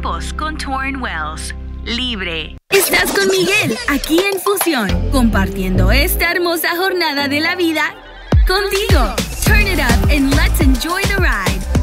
tiempos con Torrin Wells. Libre. Estás con Miguel, aquí en Fusión, compartiendo esta hermosa jornada de la vida contigo. Turn it up and let's enjoy the ride.